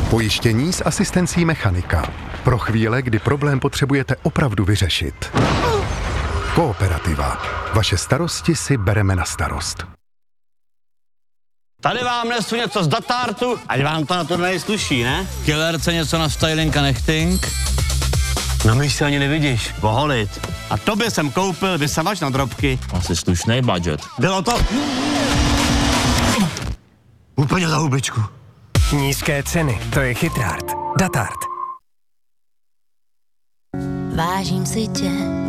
Pojištění s asistencí mechanika. Pro chvíle, kdy problém potřebujete opravdu vyřešit. Kooperativa. Vaše starosti si bereme na starost. Tady vám nesu něco z datártu, ať vám to na to nejsluší, ne? Killerce něco na styling a nechting. No my se ani nevidíš, poholit. A tobě jsem koupil vysavač na drobky. Asi slušný budget. Bylo to... Úplně za hubičku. Nízké ceny, to je Chytrart. Datart. Vážím si tě,